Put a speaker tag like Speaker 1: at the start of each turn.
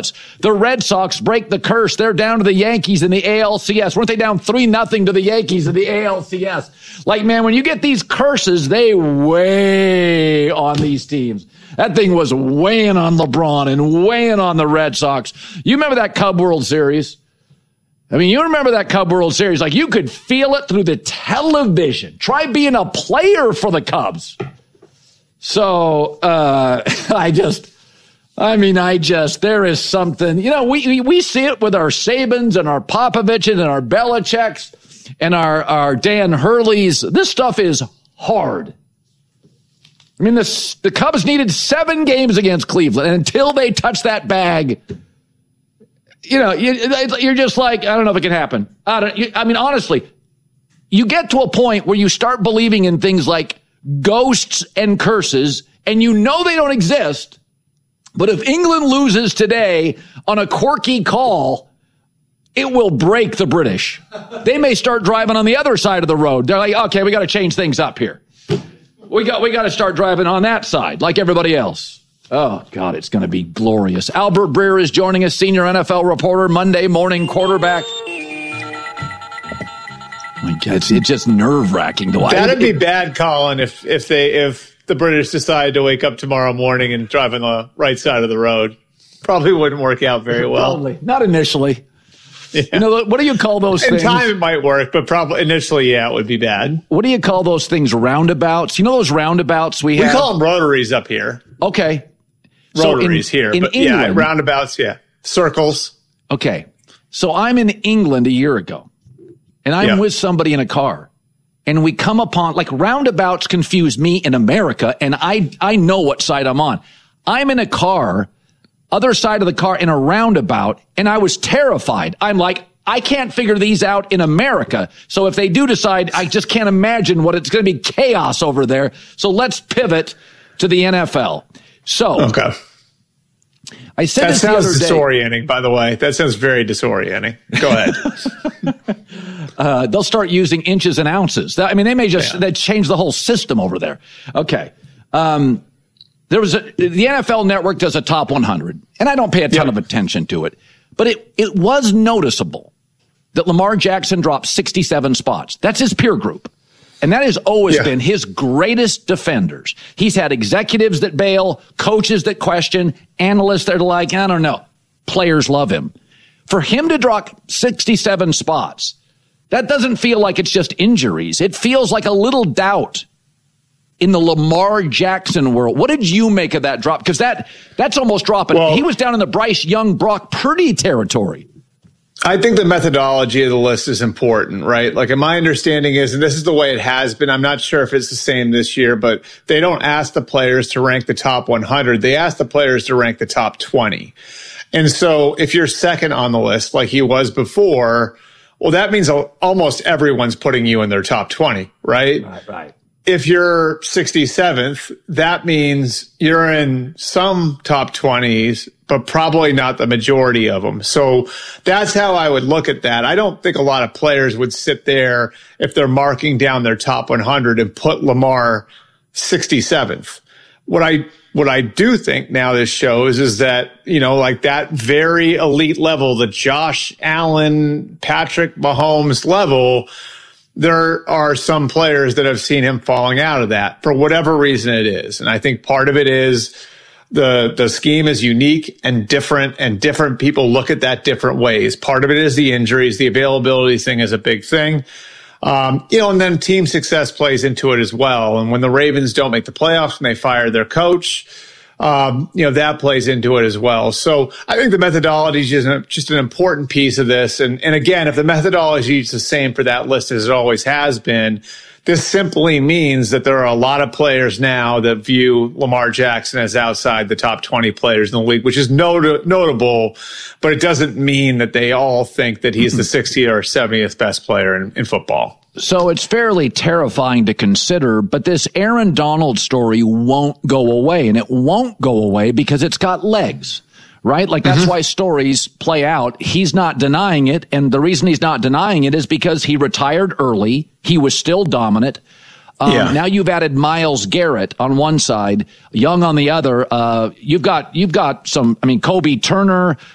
Speaker 1: Angeles. The Red Sox break the curse. They're down to the Yankees in the ALCS. Weren't they down 3-0 to the Yankees in the ALCS? Like, man, when you get these curses, they weigh on these teams. That thing was weighing on LeBron and weighing on the Red Sox. You remember that Cub World Series? I mean, you remember that Cub World Series. Like, you could feel it through the television. Try being a player for the Cubs. So, there is something, we see it with our Sabans and our Popoviches and our Belichicks and our Dan Hurleys. This stuff is hard. I mean, the Cubs needed 7 games against Cleveland, and until they touch that bag, you're just like, I don't know if it can happen. Honestly, you get to a point where you start believing in things like ghosts and curses, and they don't exist. But if England loses today on a quirky call, it will break the British. They may start driving on the other side of the road. They're like, okay, we got to change things up here. We got to start driving on that side like everybody else. Oh, God, it's going to be glorious. Albert Breer is joining us, senior NFL reporter, Monday Morning Quarterback. My God, it's just nerve-wracking.
Speaker 2: That'd be bad, Colin, if the British decided to wake up tomorrow morning and drive on the right side of the road. Probably wouldn't work out very well.
Speaker 1: Probably. Not initially. Yeah. What do you call those things?
Speaker 2: In time it might work, but probably initially, it would be bad.
Speaker 1: What do you call those things? Roundabouts? You know those roundabouts we have?
Speaker 2: We call them rotaries up here.
Speaker 1: Okay.
Speaker 2: Rotaries
Speaker 1: so in
Speaker 2: but
Speaker 1: England,
Speaker 2: roundabouts, circles.
Speaker 1: Okay. So I'm in England a year ago, and I'm with somebody in a car, and we come upon, like, roundabouts confuse me in America, and I know what side I'm on. I'm in a car, other side of the car in a roundabout, and I was terrified. I'm like, I can't figure these out in America. So if they do decide, I just can't imagine what it's going to be chaos over there. So let's pivot to the NFL. So,
Speaker 2: okay.
Speaker 1: I said
Speaker 2: that sounds disorienting, by the way. That sounds very disorienting. Go
Speaker 1: ahead. They'll start using inches and ounces. They may just they change the whole system over there. Okay. The NFL Network does a top 100, and I don't pay a ton of attention to it, but it was noticeable that Lamar Jackson dropped 67 spots. That's his peer group. And that has always been his greatest defenders. He's had executives that bail, coaches that question, analysts that are like, I don't know. Players love him. For him to drop 67 spots, that doesn't feel like it's just injuries. It feels like a little doubt in the Lamar Jackson world. What did you make of that drop? Because that's almost dropping. Well, he was down in the Bryce Young, Brock Purdy territory.
Speaker 2: I think the methodology of the list is important, right? Like, my understanding is, and this is the way it has been, I'm not sure if it's the same this year, but they don't ask the players to rank the top 100. They ask the players to rank the top 20. And so if you're second on the list, like he was before, well, that means almost everyone's putting you in their top 20, right?
Speaker 1: Right.
Speaker 2: If you're 67th, that means you're in some top 20s, but probably not the majority of them. So that's how I would look at that. I don't think a lot of players would sit there if they're marking down their top 100 and put Lamar 67th. What I do think now this shows is that, like that very elite level, the Josh Allen, Patrick Mahomes level, there are some players that have seen him falling out of that for whatever reason it is. And I think part of it is the scheme is unique and different people look at that different ways. Part of it is the injuries. The availability thing is a big thing. And then team success plays into it as well. And when the Ravens don't make the playoffs and they fire their coach, that plays into it as well. So I think the methodology is just an important piece of this. And again, if the methodology is the same for that list as it always has been, this simply means that there are a lot of players now that view Lamar Jackson as outside the top 20 players in the league, which is notable, but it doesn't mean that they all think that he's the 60th or 70th best player in football.
Speaker 1: So it's fairly terrifying to consider, but this Aaron Donald story won't go away, and it won't go away because it's got legs, right? Like, that's why stories play out. He's not denying it, and the reason he's not denying it is because he retired early. He was still dominant. Now you've added Myles Garrett on one side, Young on the other. You've got some, Kobe Turner,